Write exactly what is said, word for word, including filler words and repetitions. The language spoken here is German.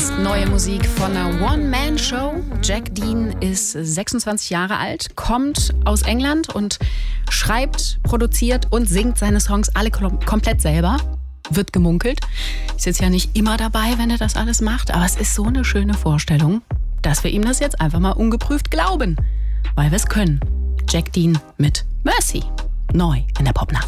Jetzt neue Musik von einer One-Man-Show. Jack Dean ist sechsundzwanzig Jahre alt, kommt aus England und schreibt, produziert und singt seine Songs alle kom- komplett selber. Wird gemunkelt. Ist jetzt ja nicht immer dabei, wenn er das alles macht, aber es ist so eine schöne Vorstellung, dass wir ihm das jetzt einfach mal ungeprüft glauben, weil wir es können. Jack Dean mit Mercy. Neu in der Popnacht.